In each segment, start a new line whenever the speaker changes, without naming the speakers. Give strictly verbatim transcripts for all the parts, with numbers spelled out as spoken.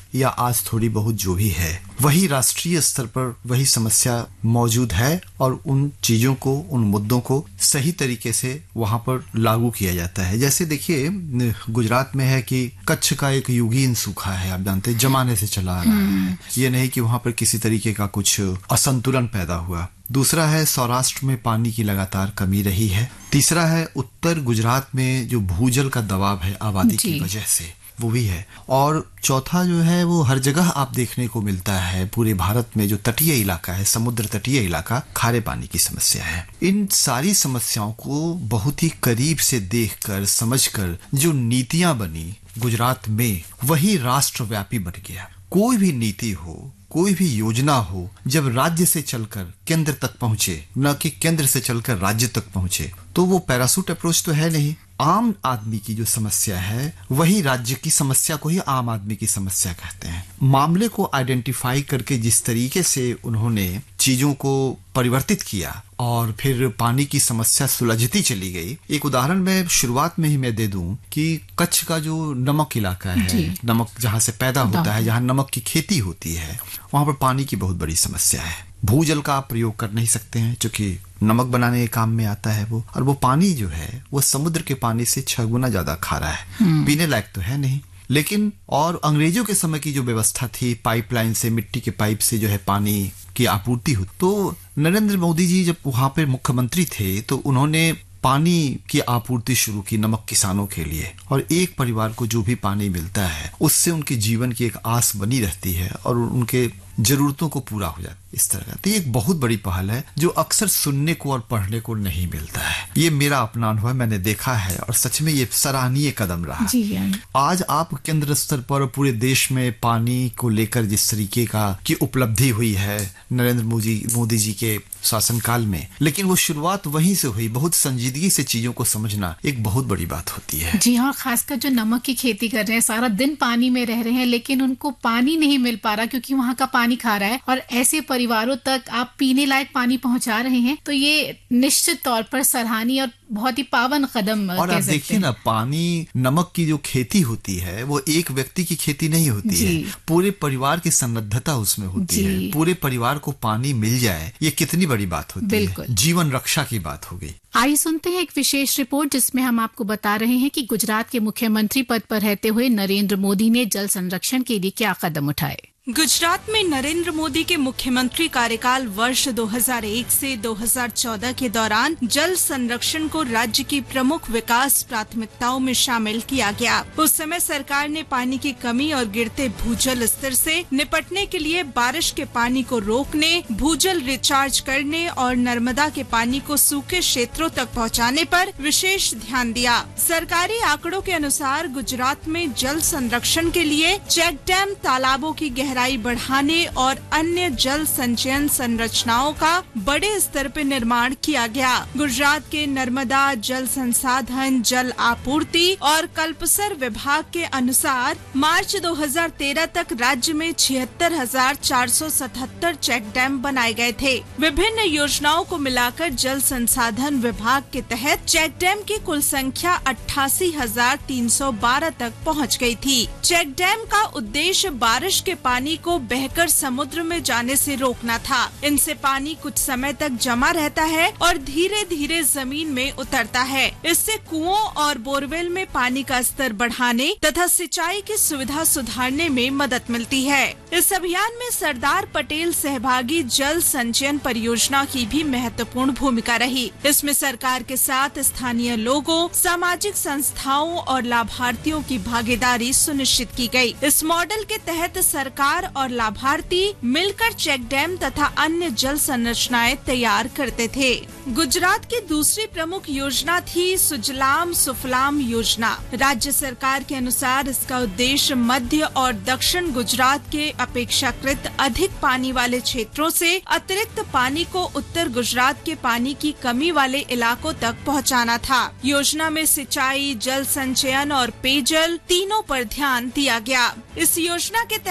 या आज थोड़ी बहुत जो भी है वही राष्ट्रीय स्तर पर वही समस्या मौजूद है और उन चीजों को, उन मुद्दों को सही तरीके से वहां पर लागू किया जाता है। जैसे देखिए गुजरात में है कि कच्छ का एक युगीन सूखा है, आप जानते हैं जमाने से चला आ रहा है। ये नहीं कि वहां पर किसी तरीके का कुछ असंतुलन पैदा हुआ। दूसरा है सौराष्ट्र में पानी की लगातार कमी रही है। तीसरा है उत्तर गुजरात में जो भूजल का दबाव है आबादी की वजह से, वो भी है। और चौथा जो है वो हर जगह आप देखने को मिलता है पूरे भारत में, जो तटीय इलाका है, समुद्र तटीय इलाका, खारे पानी की समस्या है। इन सारी समस्याओं को बहुत ही करीब से देखकर समझकर जो नीतियां बनी गुजरात में, वही राष्ट्रव्यापी बन गया। कोई भी नीति हो, कोई भी योजना हो, जब राज्य से चलकर केंद्र तक पहुंचे, न कि केंद्र से चलकर राज्य तक पहुंचे, तो वो पैरासूट अप्रोच तो है नहीं। आम आदमी की जो समस्या है वही राज्य की समस्या को ही आम आदमी की समस्या कहते हैं। मामले को आइडेंटिफाई करके जिस तरीके से उन्होंने चीजों को परिवर्तित किया और फिर पानी की समस्या सुलझती चली गई। एक उदाहरण मैं शुरुआत में ही मैं दे दूं कि कच्छ का जो नमक इलाका है, नमक जहां से पैदा होता है, जहां नमक की खेती होती है, वहां पर पानी की बहुत बड़ी समस्या है। भूजल का आप प्रयोग कर नहीं सकते हैं क्योंकि नमक बनाने के काम में आता है वो, और वो पानी जो है वो समुद्र के पानी से छह गुना ज्यादा खारा है, पीने लायक तो है नहीं। लेकिन और अंग्रेजों के समय की जो व्यवस्था थी, पाइपलाइन से, मिट्टी के पाइप से जो है पानी की आपूर्ति हुई, तो नरेंद्र मोदी जी जब वहां पे मुख्यमंत्री थे तो उन्होंने पानी की आपूर्ति शुरू की नमक किसानों के लिए, और एक परिवार को जो भी पानी मिलता है उससे उनके जीवन की एक आस बनी रहती है और उनके जरूरतों को पूरा हो जाता है। इस तरह का तो ये एक बहुत बड़ी पहल है जो अक्सर सुनने को और पढ़ने को नहीं मिलता है। ये मेरा अपना अनुभव, मैंने देखा है और सच में ये सराहनीय कदम रहा।
जी
आज आप केंद्र स्तर पर पूरे देश में पानी को लेकर जिस तरीके का की उपलब्धि हुई है नरेंद्र मोदी मोदी जी के शासनकाल में, लेकिन वो शुरुआत वहीं से हुई। बहुत संजीदगी से चीजों को समझना एक बहुत बड़ी बात होती है।
जी हाँ, खासकर जो नमक की खेती कर रहे हैं, सारा दिन पानी में रह रहे हैं, लेकिन उनको पानी नहीं मिल पा रहा क्योंकि वहाँ का पानी खा रहा है, और ऐसे परिवारों तक आप पीने लायक पानी पहुंचा रहे हैं, तो ये निश्चित तौर पर सराहनीय और बहुत ही पावन कदम।
और आप देखिए ना, पानी नमक की जो खेती होती है वो एक व्यक्ति की खेती नहीं होती है, पूरे परिवार की सन्नद्धता उसमें होती है। पूरे परिवार को पानी मिल जाए, ये कितनी बड़ी बात होती है, जीवन रक्षा की बात हो गई।
आइए सुनते हैं एक विशेष रिपोर्ट जिसमें हम आपको बता रहे हैं कि गुजरात के मुख्यमंत्री पद पर रहते हुए नरेंद्र मोदी ने जल संरक्षण के लिए क्या कदम उठाए।
गुजरात में नरेंद्र मोदी के मुख्यमंत्री कार्यकाल वर्ष दो हज़ार एक से दो हज़ार चौदह के दौरान जल संरक्षण को राज्य की प्रमुख विकास प्राथमिकताओं में शामिल किया गया। उस समय सरकार ने पानी की कमी और गिरते भूजल स्तर से निपटने के लिए बारिश के पानी को रोकने, भूजल रिचार्ज करने और नर्मदा के पानी को सूखे क्षेत्रों तक पहुंचाने पर विशेष ध्यान दिया। सरकारी आंकड़ों के अनुसार गुजरात में जल संरक्षण के लिए चेक डैम, तालाबों की गहराई बढ़ाने और अन्य जल संचयन संरचनाओं का बड़े स्तर पर निर्माण किया गया। गुजरात के नर्मदा जल संसाधन, जल आपूर्ति और कल्पसर विभाग के अनुसार मार्च दो हज़ार तेरह तक राज्य में छिहत्तर हजार चार सौ सतहत्तर चेक डैम बनाए गए थे। विभिन्न योजनाओं को मिलाकर जल संसाधन विभाग के तहत चेक डैम की कुल संख्या अट्ठासी हजार तीन सौ बारह तक पहुँच गयी थी। चेक डैम का उद्देश्य बारिश के पानी को बहकर समुद्र में जाने से रोकना था। इनसे पानी कुछ समय तक जमा रहता है और धीरे धीरे जमीन में उतरता है। इससे कुओं और बोरवेल में पानी का स्तर बढ़ाने तथा सिंचाई की सुविधा सुधारने में मदद मिलती है। इस अभियान में सरदार पटेल सहभागी जल संचयन परियोजना की भी महत्वपूर्ण भूमिका रही। इसमें सरकार के साथ स्थानीय लोगों, सामाजिक संस्थाओं और लाभार्थियों की भागीदारी सुनिश्चित की गई। इस मॉडल के तहत सरकार और लाभार्थी मिलकर चेक डैम तथा अन्य जल संरचनाएं तैयार करते थे। गुजरात की दूसरी प्रमुख योजना थी सुजलाम सुफलाम योजना। राज्य सरकार के अनुसार इसका उद्देश्य मध्य और दक्षिण गुजरात के अपेक्षाकृत अधिक पानी वाले क्षेत्रों से अतिरिक्त पानी को उत्तर गुजरात के पानी की कमी वाले इलाकों तक पहुंचाना था। योजना में सिंचाई, जल संचयन और पेयजल तीनों पर ध्यान दिया गया। इस योजना के तहत लगभग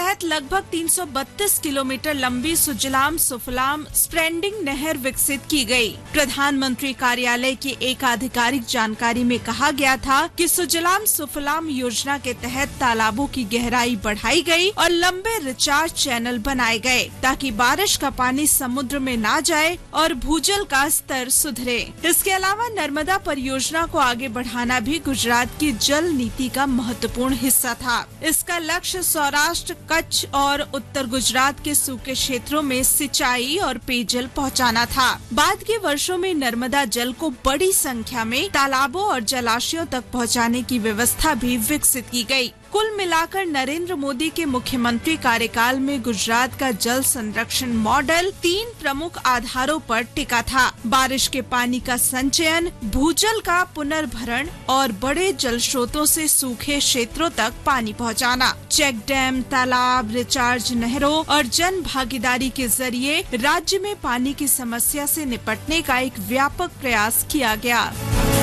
लगभग तीन सौ बत्तीस किलोमीटर लंबी सुजलाम सुफलाम स्प्रेंडिंग नहर विकसित की गई। प्रधानमंत्री कार्यालय की एक आधिकारिक जानकारी में कहा गया था कि सुजलाम सुफलाम योजना के तहत तालाबों की गहराई बढ़ाई गई और लंबे रिचार्ज चैनल बनाए गए ताकि बारिश का पानी समुद्र में ना जाए और भूजल का स्तर सुधरे। इसके अलावा नर्मदा परियोजना को आगे बढ़ाना भी गुजरात की जल नीति का महत्वपूर्ण हिस्सा था। इसका लक्ष्य सौराष्ट्र, कच्छ और उत्तर गुजरात के सूखे क्षेत्रों में सिंचाई और पेयजल पहुंचाना था। बाद के वर्षों में नर्मदा जल को बड़ी संख्या में तालाबों और जलाशयों तक पहुंचाने की व्यवस्था भी विकसित की गई। कुल मिलाकर नरेंद्र मोदी के मुख्यमंत्री कार्यकाल में गुजरात का जल संरक्षण मॉडल तीन प्रमुख आधारों पर टिका था। बारिश के पानी का संचयन, भूजल का पुनर्भरण और बड़े जल स्रोतों से सूखे क्षेत्रों तक पानी पहुंचाना। चेक डैम, तालाब, रिचार्ज नहरों और जन भागीदारी के जरिए राज्य में पानी की समस्या से निपटने का एक व्यापक प्रयास किया गया।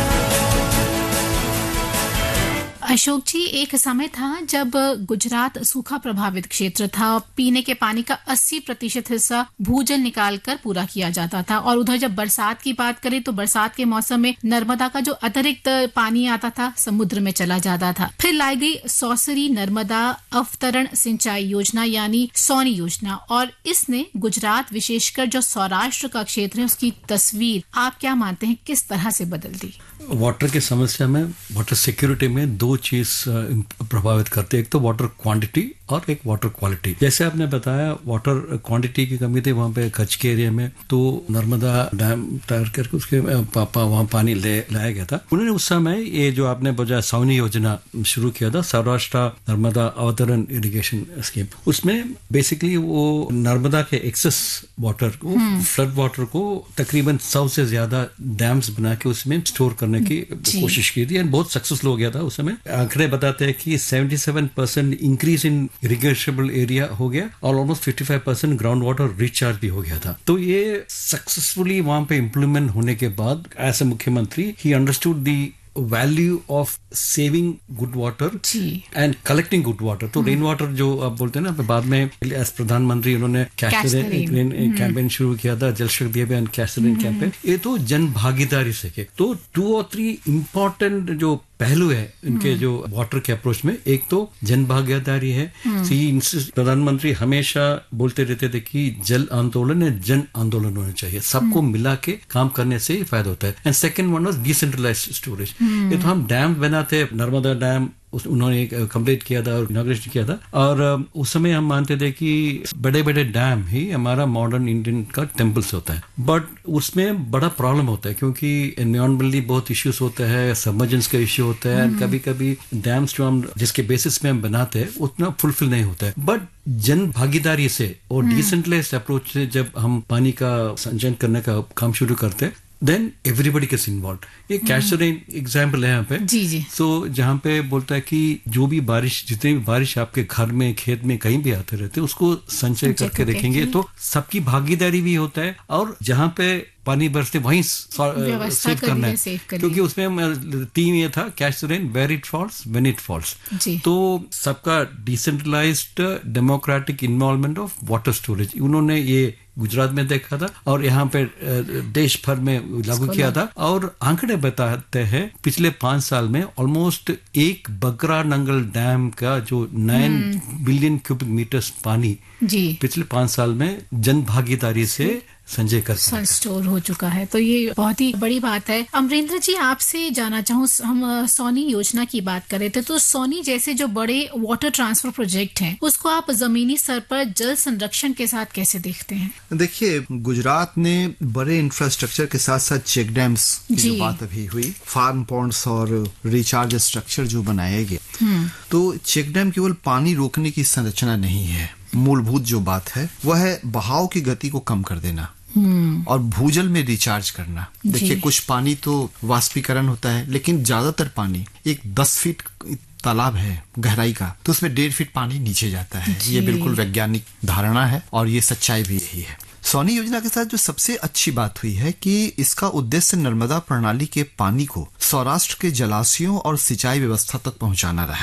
अशोक जी, एक समय था जब गुजरात सूखा प्रभावित क्षेत्र था। पीने के पानी का अस्सी प्रतिशत हिस्सा भूजल निकालकर पूरा किया जाता था और उधर जब बरसात की बात करें तो बरसात के मौसम में नर्मदा का जो अतिरिक्त पानी आता था समुद्र में चला जाता था। फिर लाई गई सौसरी नर्मदा अवतरण सिंचाई योजना यानी सौनी योजना, और इसने गुजरात विशेषकर जो सौराष्ट्र का क्षेत्र है उसकी तस्वीर आप क्या मानते हैं किस तरह से बदल दी?
वाटर की समस्या में, वाटर सिक्योरिटी में दो चीज प्रभावित करते हैं। एक तो वाटर क्वांटिटी और एक वाटर क्वालिटी। जैसे आपने बताया वाटर क्वांटिटी की कमी थी वहाँ पे कच्छ के एरिया में, तो नर्मदा डैम तैयार करके उसके पापा वहाँ पानी ले लाया गया था। उन्होंने उस समय ये जो आपने बोला सौनी योजना शुरू किया था, सौराष्ट्र नर्मदा अवतरण इरिगेशन स्कीम। उसमें बेसिकली वो नर्मदा के एक्सेस वाटर को, फ्लड वाटर को तकरीबन सौ से ज्यादा डैम्स बना के उसमें स्टोर करने की कोशिश की थी, बहुत सक्सेसफुल हो गया था। उस समय आंकड़े बताते हैं कि सतहत्तर परसेंट इंक्रीज इन इरिगेशबल एरिया हो गया और ऑलमोस्ट पचपन परसेंट ग्राउंड वाटर रिचार्ज भी हो गया था। तो ये सक्सेसफुली वहां पे इम्प्लीमेंट होने के बाद एज ए मुख्यमंत्री he understood the value of saving good water and collecting good water. तो रेन वाटर जो आप बोलते हैं ना, बाद में एज प्रधानमंत्री उन्होंने कैश द रेन कैंपेन शुरू किया था, जल शक्ति अभियान, कैश द रेन कैंपेन। ये तो जन भागीदारी से के तो टू और थ्री इम्पोर्टेंट जो पहलू है इनके जो वाटर के अप्रोच में, एक तो जन भागीदारी है। प्रधानमंत्री हमेशा बोलते रहते थे कि जल आंदोलन है, जन आंदोलन होना चाहिए, सबको मिला के काम करने से ही फायदा होता है। And second one was decentralised storage. ये तो हम डैम बनाते, नर्मदा डैम उन्होंने कंप्लीट किया था और इनॉग्रेशन किया था, और उस समय हम मानते थे कि बड़े बड़े डैम ही हमारा मॉडर्न इंडियन का टेम्पल्स होता है। बट उसमें बड़ा प्रॉब्लम होता है क्योंकि एनवायरमेंटली बहुत इश्यूज होते हैं, सबमर्जेंस का इश्यू होता है, एंड कभी कभी डैम्स जो हम जिसके बेसिस में हम बनाते हैं उतना फुलफिल नहीं होता है। बट जन भागीदारी से और डिसेंट्रलाइज्ड अप्रोच से जब हम पानी का संचयन करने का काम शुरू करते हैं, देन एवरीबडी गेट्स इन्वॉल्व। ये कैश द रेन एग्जाम्पल है यहाँ पे।
जी जी।
सो so, जहाँ पे बोलता है कि जो भी बारिश, जितनी भी बारिश आपके घर में, खेत में, कहीं भी आते रहते हैं, उसको संचय करके रखेंगे तो सबकी भागीदारी भी होता है, और जहाँ पे पानी बरसते वहीं सेव करना है, क्योंकि उसमें तीन ये था, catch the rain, where it falls, when it falls. तो सबका decentralised democratic involvement of water storage उन्होंने ये गुजरात में देखा था और यहाँ पे देश भर में लागू किया था। और आंकड़े बताते हैं पिछले पांच साल में ऑलमोस्ट एक बगरा नंगल डैम का जो नाइन बिलियन क्यूबिक मीटर्स पानी जी पिछले पांच साल में जन भागीदारी से संजय कर
स्टोर हो चुका है। तो ये बहुत ही बड़ी बात है। अमरेंद्र जी, आपसे जानना चाहूँ, हम सोनी योजना की बात कर रहे थे, तो सोनी जैसे जो बड़े वाटर ट्रांसफर प्रोजेक्ट हैं उसको आप जमीनी स्तर पर जल संरक्षण के साथ कैसे देखते हैं?
देखिए, गुजरात ने बड़े इंफ्रास्ट्रक्चर के साथ साथ चेक डैम्स की जो बात अभी हुई, फार्म पॉन्ड्स और रिचार्ज स्ट्रक्चर जो बनाए गए, तो चेक डैम केवल पानी रोकने की संरचना नहीं है। मूलभूत जो बात है वह है बहाव की गति को कम कर देना और भूजल में रिचार्ज करना। देखिए, कुछ पानी तो वाष्पीकरण होता है, लेकिन ज्यादातर पानी, एक दस फीट तालाब है गहराई का, तो उसमें डेढ़ फीट पानी नीचे जाता है। ये बिल्कुल वैज्ञानिक धारणा है और ये सच्चाई भी यही है। सोनी योजना के साथ जो सबसे अच्छी बात हुई है कि इसका उद्देश्य नर्मदा प्रणाली के पानी को सौराष्ट्र के जलाशयों और सिंचाई व्यवस्था तक पहुंचाना रहा है।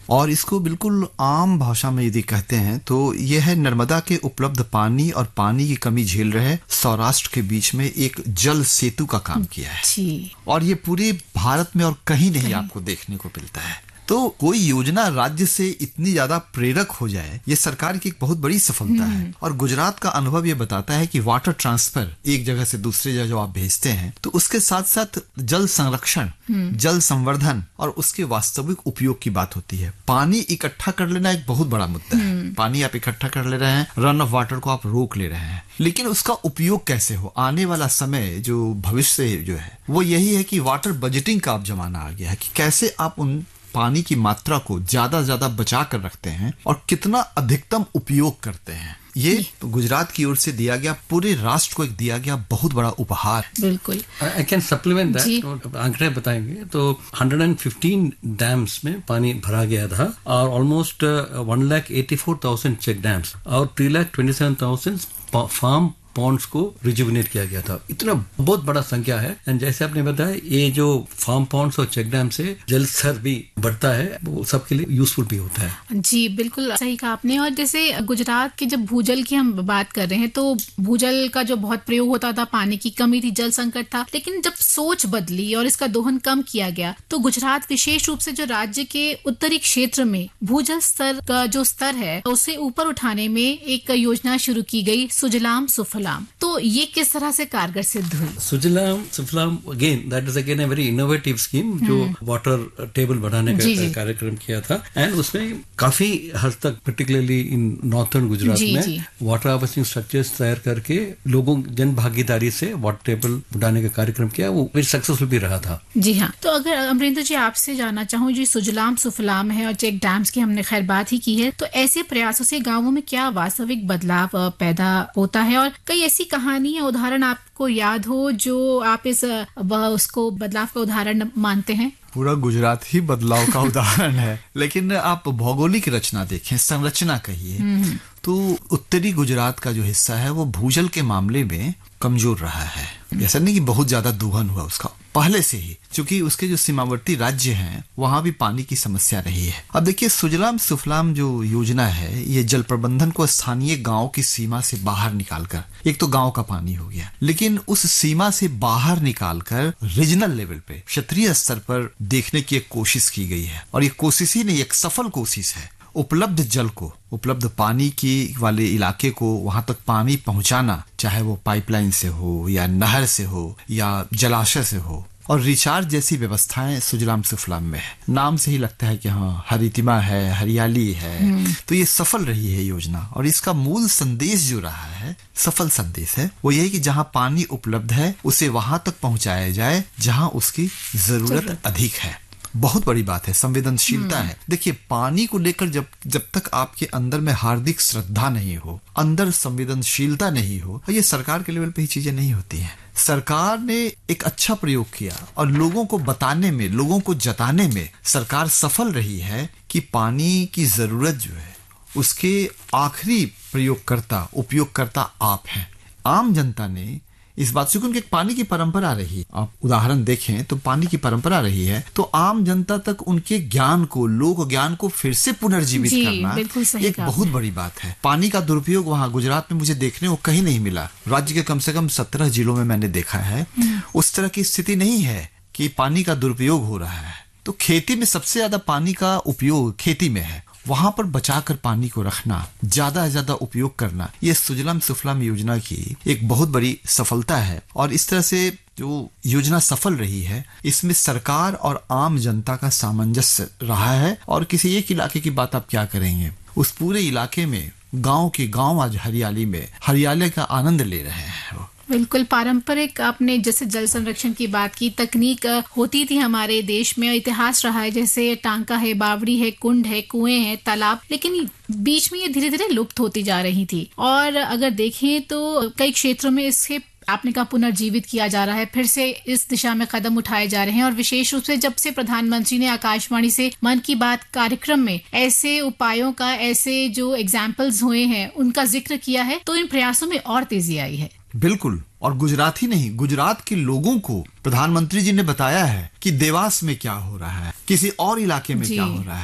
और इसको बिल्कुल आम भाषा में यदि कहते हैं तो यह है नर्मदा के उपलब्ध पानी और पानी की कमी झेल रहे सौराष्ट्र के बीच में एक जल सेतु का काम किया है
जी।
और ये पूरे भारत में और कहीं नहीं आपको देखने को मिलता है। तो कोई योजना राज्य से इतनी ज्यादा प्रेरक हो जाए, ये सरकार की एक बहुत बड़ी सफलता है। और गुजरात का अनुभव ये बताता है कि वाटर ट्रांसफर एक जगह से दूसरी जगह जो आप भेजते हैं तो उसके साथ साथ जल संरक्षण, जल संवर्धन और उसके वास्तविक उपयोग की बात होती है। पानी इकट्ठा कर लेना एक बहुत बड़ा मुद्दा है। पानी आप इकट्ठा कर ले रहे हैं, रन ऑफ वाटर को आप रोक ले रहे हैं, लेकिन उसका उपयोग कैसे हो? आने वाला समय जो भविष्य जो है वो यही है कि वाटर बजटिंग का अब जमाना आ गया है कि कैसे आप उन पानी की मात्रा को ज्यादा ज्यादा बचा कर रखते हैं और कितना अधिकतम उपयोग करते हैं। ये तो गुजरात की ओर से दिया गया, पूरे राष्ट्र को एक दिया गया बहुत बड़ा उपहार।
बिल्कुल।
आई कैन सप्लीमेंट दैट, आंकड़े बताएंगे तो एक सौ पंद्रह डैम्स में पानी भरा गया था और almost one lakh eighty four thousand check dams और three lakh twenty seven thousand farm Pond's को रिजुविनेट किया गया था। इतना बहुत बड़ा संख्या है। एंड जैसे आपने बताया ये जो फार्म पॉन्ड्स और चेक डैम से जल स्तर भी बढ़ता है, वो सबके लिए यूजफुल भी होता है।
जी बिल्कुल सही कहा आपने। और जैसे गुजरात के जब भूजल की हम बात कर रहे हैं तो भूजल का जो बहुत प्रयोग होता था, पानी की कमी थी, जल संकट था, लेकिन जब सोच बदली और इसका दोहन कम किया गया तो गुजरात विशेष रूप से जो राज्य के उत्तरी क्षेत्र में भूजल स्तर का जो स्तर है उसे ऊपर उठाने में एक योजना शुरू की गई, सुजलाम सुफलाम। तो ये किस तरह से कारगर सिद्ध हुई?
सुजलाम सुफलाम again that is again a very innovative scheme जो वाटर टेबल बढ़ाने का कार्यक्रम किया था। एंड उसमें काफी हद तक पर्टिकुलरली इन नॉर्थर्न गुजरात में वाटर हार्वेस्टिंग स्ट्रक्चर्स तैयार करके लोगों जन भागीदारी से वाटर टेबल बढ़ाने का कार्यक्रम किया, वो वेरी सक्सेसफुल भी रहा था।
जी हाँ। तो अगर अमरिंदर जी आपसे जानना चाहूँ, जी सुजलाम सुफलाम है और चेक डैम्स की हमने खैर बात ही की है, तो ऐसे प्रयासों से गाँवों में क्या वास्तविक बदलाव पैदा होता है और कई ऐसी कहानी या उदाहरण आपको याद हो जो आप इस वह उसको बदलाव का उदाहरण मानते हैं?
पूरा गुजरात ही बदलाव का उदाहरण है, लेकिन आप भौगोलिक रचना देखें, संरचना कहिए, तो उत्तरी गुजरात का जो हिस्सा है वो भूजल के मामले में कमजोर रहा है। ऐसा नहीं कि बहुत ज्यादा दोहन हुआ उसका, पहले से ही, क्योंकि उसके जो सीमावर्ती राज्य हैं वहां भी पानी की समस्या रही है। अब देखिए सुजलाम सुफलाम जो योजना है ये जल प्रबंधन को स्थानीय गांव की सीमा से बाहर निकालकर, एक तो गांव का पानी हो गया, लेकिन उस सीमा से बाहर निकालकर रीजनल लेवल पे, क्षेत्रीय स्तर पर देखने की एक कोशिश की गई है। और ये कोशिश ही नहीं, एक सफल कोशिश है। उपलब्ध जल को, उपलब्ध पानी की वाले इलाके को वहां तक पानी पहुंचाना, चाहे वो पाइपलाइन से हो या नहर से हो या जलाशय से हो, और रिचार्ज जैसी व्यवस्थाएं सुजलाम सुफलाम में है। नाम से ही लगता है कि हाँ हरितिमा है, हरियाली है। तो ये सफल रही है योजना और इसका मूल संदेश जो रहा है, सफल संदेश है, वो यही कि जहां पानी उपलब्ध है उसे वहां तक पहुंचाया जाए जहां उसकी जरूरत अधिक है। बहुत बड़ी बात है, संवेदनशीलता है। देखिए पानी को लेकर जब जब तक आपके अंदर में हार्दिक श्रद्धा नहीं हो, अंदर संवेदनशीलता नहीं हो, ये सरकार के लेवल पे ही चीजें नहीं होती हैं। सरकार ने एक अच्छा प्रयोग किया और लोगों को बताने में, लोगों को जताने में सरकार सफल रही है कि पानी की जरूरत जो है उसके आखिरी प्रयोगकर्ता, उपयोगकर्ता आप हैं। आम जनता ने इस बात से, क्योंकि पानी की परंपरा रही है, आप उदाहरण देखें तो पानी की परंपरा रही है, तो आम जनता तक उनके ज्ञान को, लोक ज्ञान को फिर से पुनर्जीवित करना एक बहुत बड़ी बात है। पानी का दुरुपयोग वहां गुजरात में मुझे देखने को कहीं नहीं मिला। राज्य के कम से कम सत्रह जिलों में मैंने देखा है उस तरह की स्थिति नहीं है कि पानी का दुरुपयोग हो रहा है। तो खेती में सबसे ज्यादा पानी का उपयोग खेती में है, वहां पर बचाकर पानी को रखना, ज्यादा से ज्यादा उपयोग करना, ये सुजलाम सुफलाम योजना की एक बहुत बड़ी सफलता है। और इस तरह से जो योजना सफल रही है इसमें सरकार और आम जनता का सामंजस्य रहा है। और किसी एक इलाके की बात आप क्या करेंगे, उस पूरे इलाके में गांव के गांव आज हरियाली में हरियाली का आनंद ले रहे हैं। वो
बिल्कुल पारंपरिक, आपने जैसे जल संरक्षण की बात की, तकनीक होती थी हमारे देश में, इतिहास रहा है, जैसे टांका है, बावड़ी है, कुंड है, कुएं हैं, तालाब, लेकिन बीच में ये धीरे धीरे लुप्त होती जा रही थी। और अगर देखें तो कई क्षेत्रों में इसके आपने कहा पुनर्जीवित किया जा रहा है, फिर से इस दिशा में कदम उठाए जा रहे हैं। और विशेष रूप से जब से प्रधानमंत्री ने आकाशवाणी से मन की बात कार्यक्रम में ऐसे उपायों का, ऐसे जो एग्जाम्पल्स हुए हैं उनका जिक्र किया है, तो इन प्रयासों में और तेजी आई है।
बिल्कुल। और गुजरात ही नहीं, गुजरात के लोगों को प्रधानमंत्री जी ने बताया है कि देवास में क्या हो रहा है, किसी और इलाके में क्या हो रहा है।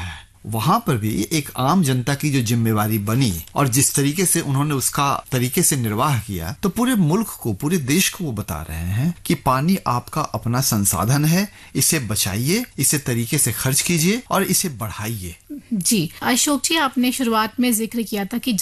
वहां पर भी एक आम जनता की जो जिम्मेवारी बनी और जिस तरीके से उन्होंने उसका तरीके से निर्वाह किया, तो पूरे मुल्क को, पूरे देश को वो बता रहे हैं कि पानी आपका अपना संसाधन है, इसे बचाइए, इसे तरीके से खर्च कीजिए और इसे बढ़ाइए।
जी अशोक जी, आपने शुरुआत में जिक्र किया था कि